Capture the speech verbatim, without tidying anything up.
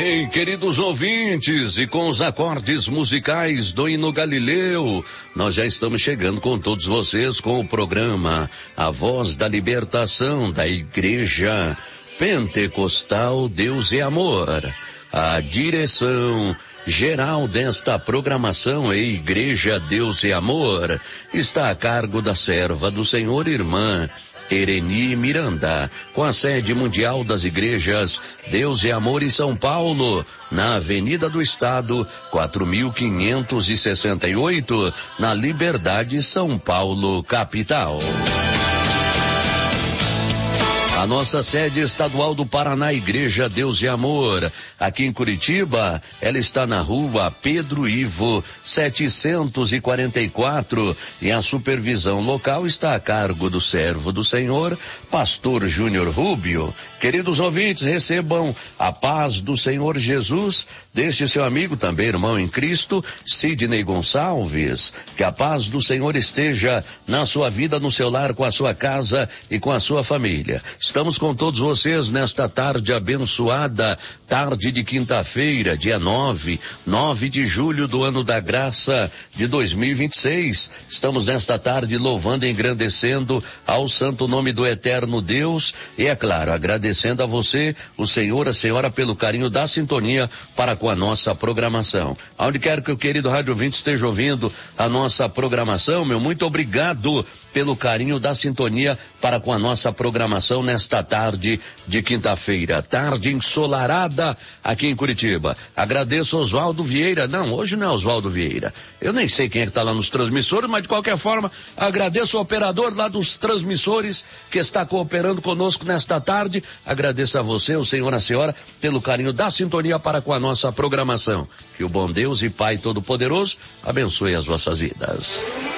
Bem, queridos ouvintes, e com os acordes musicais do hino Galileu, nós já estamos chegando com todos vocês com o programa A Voz da Libertação da Igreja Pentecostal Deus e Amor. A direção geral desta programação, a Igreja Deus e Amor, está a cargo da serva do Senhor, irmã Ereni Miranda, com a sede mundial das igrejas Deus e Amor em São Paulo, na Avenida do Estado, quatro mil quinhentos e sessenta e oito, na Liberdade, São Paulo, capital. A nossa sede estadual do Paraná, Igreja Deus e Amor, aqui em Curitiba, ela está na rua Pedro Ivo, setecentos e quarenta e quatro, e a supervisão local está a cargo do servo do Senhor, pastor Júnior Rubio. Queridos ouvintes, recebam a paz do Senhor Jesus, deste seu amigo também, irmão em Cristo, Sidney Gonçalves. Que a paz do Senhor esteja na sua vida, no seu lar, com a sua casa e com a sua família. Estamos com todos vocês nesta tarde abençoada, tarde de quinta-feira, dia nove, nove de julho do ano da graça de dois mil e vinte e seis. Estamos nesta tarde louvando e engrandecendo ao santo nome do eterno Deus e, é claro, agradecendo a você, o Senhor, a Senhora, pelo carinho da sintonia para com a nossa programação. Aonde quer que o querido rádio ouvinte esteja ouvindo a nossa programação, meu muito obrigado pelo carinho da sintonia para com a nossa programação nesta tarde de quinta-feira, tarde ensolarada aqui em Curitiba. Agradeço Oswaldo Vieira, não, hoje não é Oswaldo Vieira, eu nem sei quem é que está lá nos transmissores, mas de qualquer forma, agradeço o operador lá dos transmissores que está cooperando conosco nesta tarde, agradeço a você, o Senhor, a Senhora, pelo carinho da sintonia para com a nossa programação. Que o bom Deus e Pai Todo-Poderoso abençoe as vossas vidas.